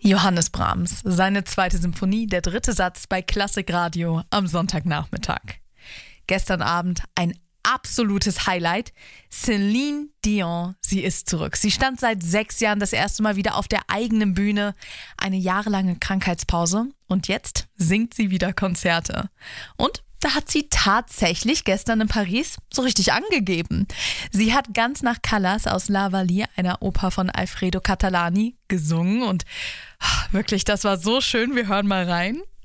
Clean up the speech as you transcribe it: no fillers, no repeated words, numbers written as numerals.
Johannes Brahms, seine zweite Symphonie, der dritte Satz bei Klassikradio am Sonntagnachmittag. Gestern Abend ein absolutes Highlight. Céline Dion, sie ist zurück. Sie stand seit 6 Jahren das erste Mal wieder auf der eigenen Bühne. Eine jahrelange Krankheitspause und jetzt singt sie wieder Konzerte. Und da hat sie tatsächlich gestern in Paris so richtig angegeben. Sie hat ganz nach Callas aus La Wally, einer Oper von Alfredo Catalani, gesungen und wirklich, das war so schön. Wir hören mal rein.